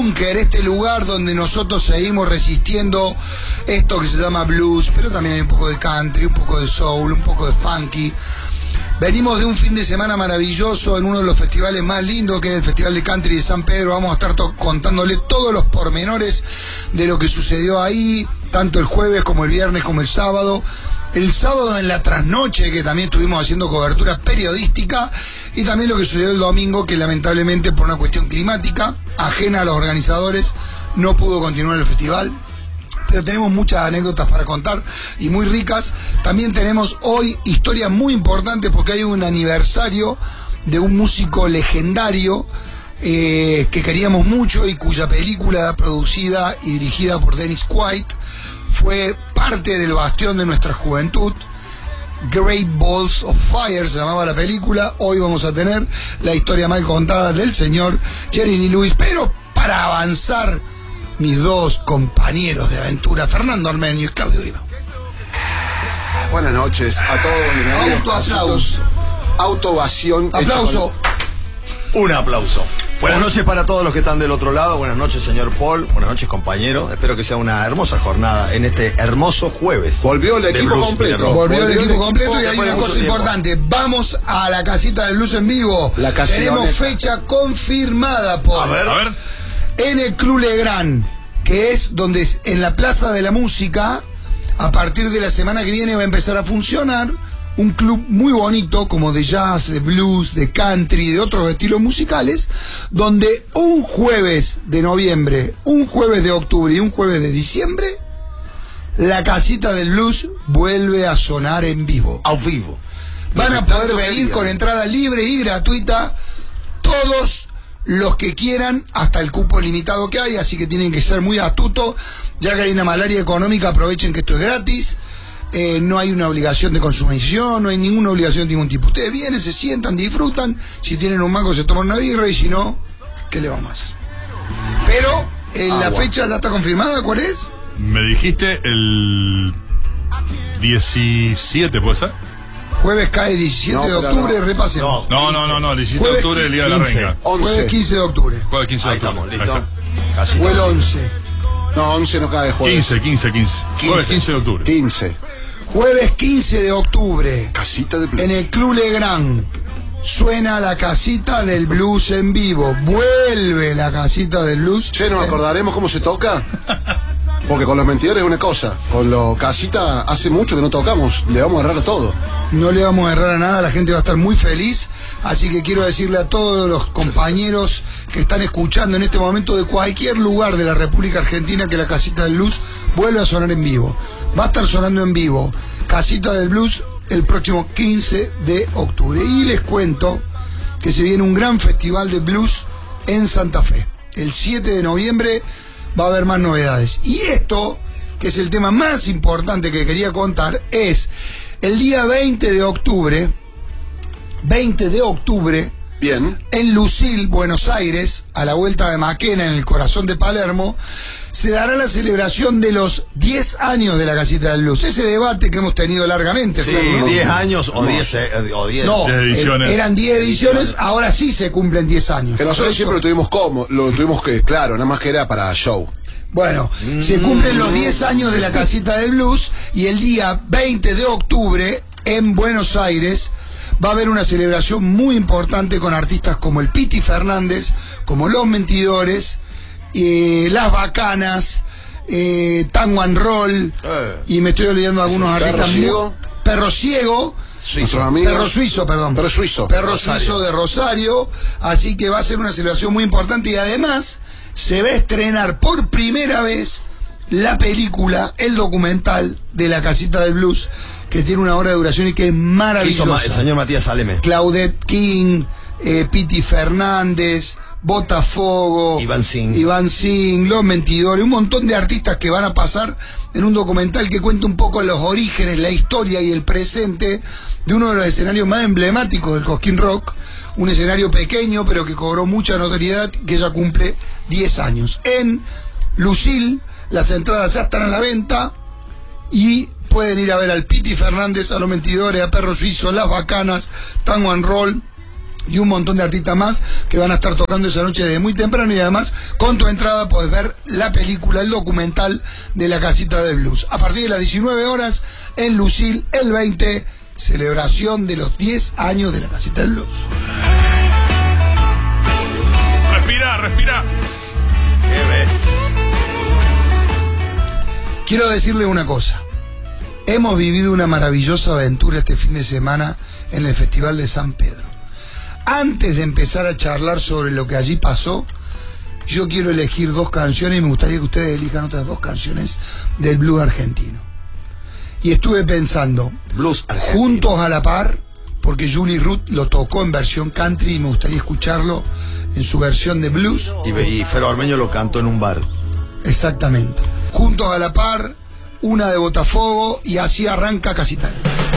búnker, este lugar donde nosotros seguimos resistiendo esto que se llama blues, pero también hay un poco de country, un poco de soul, un poco de funky. Venimos de un fin de semana maravilloso en uno de los festivales más lindos, que es el Festival de Country de San Pedro. Vamos a estar contándole todos los pormenores de lo que sucedió ahí, tanto el jueves como el viernes como el sábado. El sábado en la trasnoche, que también estuvimos haciendo cobertura periodística, y también lo que sucedió el domingo, que lamentablemente por una cuestión climática, ajena a los organizadores, no pudo continuar el festival. Pero tenemos muchas anécdotas para contar y muy ricas. También tenemos hoy historias muy importantes porque hay un aniversario de un músico legendario que queríamos mucho y cuya película producida y dirigida por Dennis Quaid fue parte del bastión de nuestra juventud. Great Balls of Fire se llamaba la película. Hoy vamos a tener la historia mal contada del señor Jerry Lee Lewis. Pero para avanzar, mis dos compañeros de aventura, Fernando Armenio y Claudio Grima. Buenas noches a todos. Autoaplauso. Autoovación. Aplauso. Un aplauso. Buenas noches para todos los que están del otro lado. Buenas noches, señor Paul. Buenas noches, compañero. Espero que sea una hermosa jornada en este hermoso jueves. Volvió el equipo completo. Volvió el equipo completo y hay una cosa importante. Vamos a la casita del blues en vivo. Tenemos fecha confirmada, Paul. A ver. En el Club Legrand, que es donde en la Plaza de la Música, a partir de la semana que viene va a empezar a funcionar un club muy bonito, como de jazz, de blues, de country, de otros estilos musicales, donde un jueves de noviembre, un jueves de octubre y un jueves de diciembre, la casita del blues vuelve a sonar en vivo. A vivo. Van a poder venir con entrada libre y gratuita todos los que quieran, hasta el cupo limitado que hay, así que tienen que ser muy astutos, ya que hay una malaria económica. Aprovechen que esto es gratis, no hay una obligación de consumición, no hay ninguna obligación de ningún tipo. Ustedes vienen, se sientan, disfrutan, si tienen un mango se toman una birra, y si no, ¿qué le vamos a hacer? Pero la fecha ya está confirmada. ¿Cuál es? Me dijiste el 17, ¿puede ser? Jueves cae 17 de octubre, repasemos. No, 17 de octubre, el día de la Renga. Jueves 15 de octubre. Jueves 15 de octubre. Ahí estamos, listo. Casi Fue el 11. No, 11 no cae jueves. 15. Jueves 15 de octubre. 15. Jueves 15 de octubre. Casita de blues. En el Club Legrand suena la casita del blues en vivo. Vuelve la casita del blues. Che, ¿nos acordaremos cómo se toca? Porque con los mentidores es una cosa. Con los casita hace mucho que no tocamos. Le vamos a errar todo. No le vamos a errar a nada, la gente va a estar muy feliz. Así que quiero decirle a todos los compañeros que están escuchando en este momento de cualquier lugar de la República Argentina que la casita del blues vuelve a sonar en vivo. Va a estar sonando en vivo Casita del Blues el próximo 15 de octubre. Y les cuento que se viene un gran festival de blues en Santa Fe. El 7 de noviembre va a haber más novedades. Y esto, que es el tema más importante que quería contar, es el día 20 de octubre, Bien. en Lucil, Buenos Aires, a la vuelta de Maquena, en el corazón de Palermo, se dará la celebración de los 10 años de la Casita del Blues. Ese debate que hemos tenido largamente. Sí, claro, ¿no? 10 años o 10. No, 10 ediciones. Eran 10 ediciones, ahora sí se cumplen 10 años. Que nosotros siempre lo tuvimos que, claro, nada más que era para show. Bueno, se cumplen los 10 años de la Casita del Blues y el día 20 de octubre en Buenos Aires va a haber una celebración muy importante con artistas como el Piti Fernández, como Los Mentidores, Las Bacanas, Tango and Roll, y me estoy olvidando de algunos artistas. Perro Ciego. Perro Suizo de Rosario. Así que va a ser una celebración muy importante y además se va a estrenar por primera vez la película, el documental de la Casita del Blues, que tiene una hora de duración y que es maravillosa. El señor Matías Saleme. Claudette King, Piti Fernández, Botafogo, Iván Singh, Los Mentidores, un montón de artistas que van a pasar en un documental que cuenta un poco los orígenes, la historia y el presente de uno de los escenarios más emblemáticos del Cosquín Rock, un escenario pequeño pero que cobró mucha notoriedad, que ya cumple 10 años. En Lucil, las entradas ya están a la venta y pueden ir a ver al Piti Fernández, a Los Mentidores, a Perro Suizo, Las Bacanas, Tango and Roll, y un montón de artistas más que van a estar tocando esa noche desde muy temprano, y además con tu entrada podés ver la película, el documental de la Casita del Blues. A partir de las 19 horas en Lucil, el 20, celebración de los 10 años de la Casita del Blues. Respira, respira. Quiero decirle una cosa. Hemos vivido una maravillosa aventura este fin de semana en el Festival de San Pedro. Antes de empezar a charlar sobre lo que allí pasó, yo quiero elegir 2 canciones y me gustaría que ustedes elijan otras 2 canciones del blues argentino. Y estuve pensando, Blues argentino. Juntos a la par, porque Julie Ruth lo tocó en versión country y me gustaría escucharlo en su versión de blues. Y Fero Armeño lo cantó en un bar. Exactamente. Juntos a la par, una de Botafogo, y así arranca Casita.